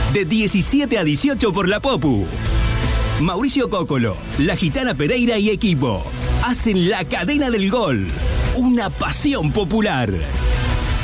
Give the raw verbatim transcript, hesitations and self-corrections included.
de diecisiete a dieciocho por la Popu. Mauricio Cócolo, La Gitana Pereira y equipo hacen la cadena del gol, una pasión popular.